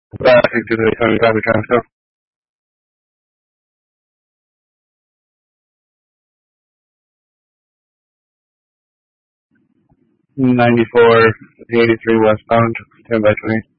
Traffic to the Tony Traffic Transfer. 9483 westbound, 10 by 20.